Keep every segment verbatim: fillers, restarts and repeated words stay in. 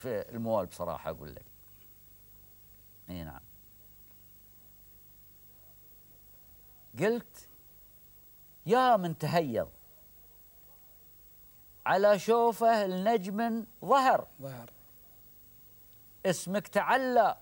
في الموال بصراحة أقول لك. اي نعم. قلت يا من تهيض على شوفه النجم ظهر ظهر اسمك تعلى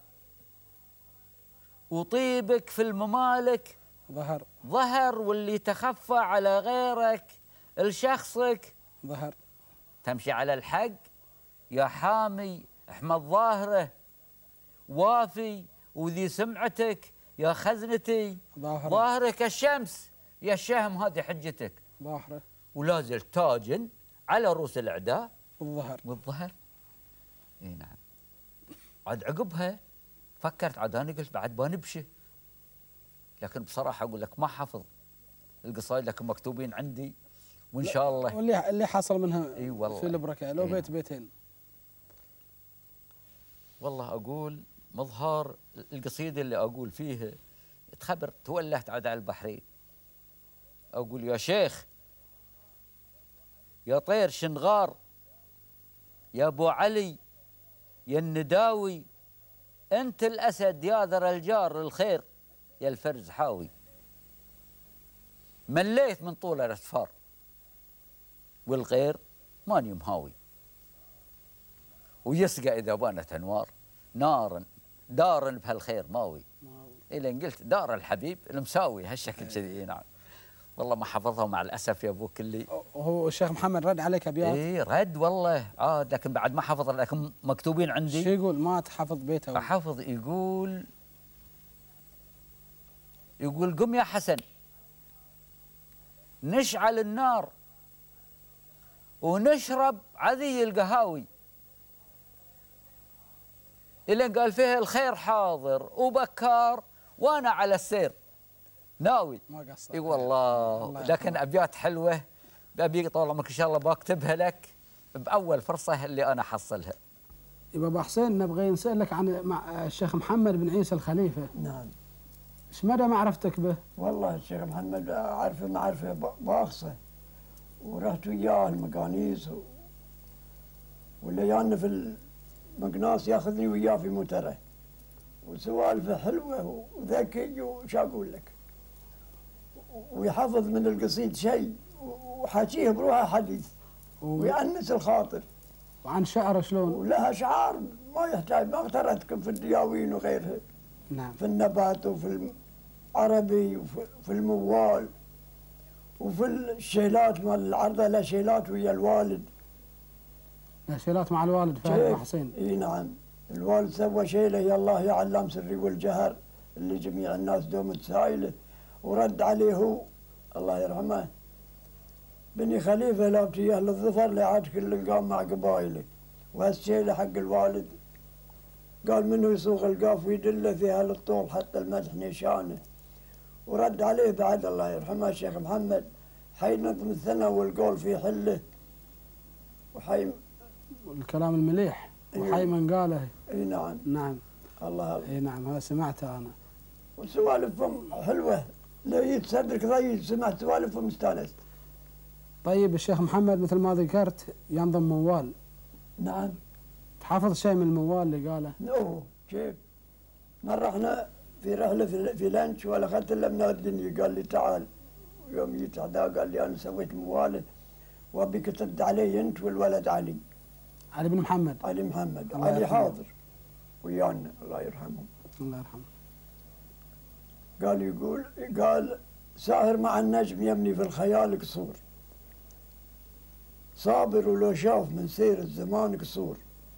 وطيبك في الممالك ظهر ظهر، واللي تخفى على غيرك لشخصك ظهر. تمشي على الحق يا حامي احمد ظاهره، وافي وذي سمعتك يا خزنتي، ظاهره ظاهرك الشمس يا الشهم هذه حجتك، ظاهره ولازل تاج على رؤوس الاعداء والظهر والظهر. اي نعم. عاد عقبها فكرت عاد انا قلت بعد بنبشه، لكن بصراحه اقول لك ما حفظ القصايد لكن مكتوبين عندي وان شاء الله. واللي اللي حصل منها اي والله في البركه لو إيه بيت بيتين. والله اقول مظهر القصيده اللي اقول فيها تخبر تولهت عاد على البحرين، اقول يا شيخ يا طير شنغار يا ابو علي يا النداوي، انت الاسد يا ذر الجار الخير يا الفرز حاوي، مليت من طول الاسفار والغير ماني مهاوي، ويسقى اذا بانت انوار نار دار بهالخير ماوي، الى ان قلت دار الحبيب المساوي هالشكل كذي. نعم والله ما حفظها مع الاسف يا ابوك اللي هو الشيخ محمد رد عليك ابيات؟ اي رد والله عاد، لكن بعد ما حفظ لكن مكتوبين عندي. شو يقول؟ ما تحفظ بيته؟ احفظ. يقول يقول قم يا حسن نشعل النار ونشرب عذي القهاوي، إلى قال فيها الخير حاضر وبكار وانا على السير ناوي. ما قصر. اي والله لكن ابيات حلوه بابي طول عمرك ان شاء الله بكتبها لك باول فرصه اللي انا احصلها. يا بابا حسين نبغي نسالك عن مع الشيخ محمد بن عيسى الخليفه. نعم. ايش مدى معرفتك به؟ والله الشيخ محمد اعرفه معرفه باخصه، ورحت وياه المقانيس و... ولا يانا في المقناص ياخذني وياه في موتره، وسوالفه حلوه وذكي وش اقول لك، ويحفظ من القصيد شيء وحاكيه بروحه حديث ويأنس الخاطر. وعن شعره شلون؟ ولها اشعار ما يحتاج ما اخترتكم في الدياوين وغيرها. نعم. في النبات وفي العربي وفي الموال وفي الشيلات مال العرضه، لا شيلات ويا الوالد. لا شيلات مع الوالد فهد حسين. اي نعم. الوالد سوى شيله يا الله يا علام سري والجهر اللي جميع الناس دوم تسايله، ورد عليه هو الله يرحمه بني خليفه لو تياه للظفر لعاد كل القام مع قبايله، وهالشيله حق الوالد قال منه يصوغ القاف ويدله فيها للطول حتى المدح نشانه، ورد عليه بعد الله يرحمه الشيخ محمد حي نظم الثنى والقول في حله وحي والكلام المليح وحي من قاله. اي نعم. نعم. الله. اي نعم هذا سمعته انا. وسوالفهم حلوه لو يتصدرك ضيق سمعت سوالفهم استانست. طيب الشيخ محمد مثل ما ذكرت ينظم موال. نعم. تحافظ شيء من الموال اللي قاله؟ اوه كيف؟ مرة احنا في رحله في, في لانش ولا اخذت الا من الدنيا قال لي تعال، يوم جيت عدا قال لي انا سويت موالد وابيك ترد علي انت والولد علي. علي بن محمد. علي محمد. علي حاضر ويانا الله يرحمه. الله يرحمه. قال يقول قال ساهر مع النجم يبني في الخيال قصور، صابر ولو شاف من سير الزمان قصور،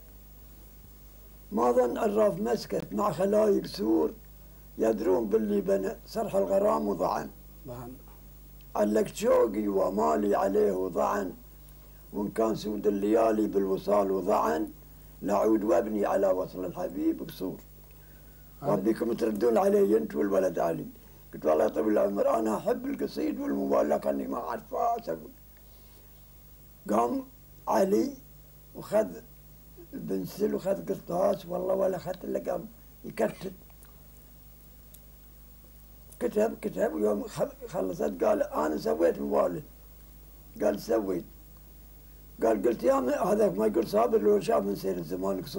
ما ظن عراف مسكت مع خلايق سور، يدرون باللي بنى سرح الغرام وضعن. ضعن. علقت شوقي ومالي عليه وضعن، وان كان سود الليالي بالوصال وضعن، لعود وابني على وصل الحبيب قصور. وابيكم تردون علي انت والولد علي. قلت والله يطول العمر انا احب القصيد والموال لكني ما اعرف اقول. قام علي وخذ البنسل وخذ قرطاس والله ولا اخذت الا قام يكتب. كتب كتب ويوم خلصت قال انا سويت موالد. قال سويت. قال قلت يا هذاك ما يقول صابر لو شاف من سير الزمان